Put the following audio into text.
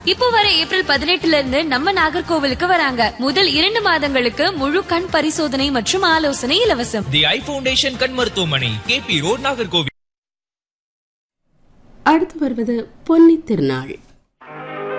இப்போ வர ஏப்ரல் 18 இருந்து நம்ம நாகர்கோவிலுக்கு வராங்க. முதல் 2 மாதங்களுக்கு முழு கண் பரிசோதனை மற்றும் ஆலோசனை இலவசம். தி ஐ ஃபவுண்டேஷன் கண் மருத்துவமனை, KP ரோட், நாகர்கோவில். அடுத்து வருவது பொன்னி திருநாள்.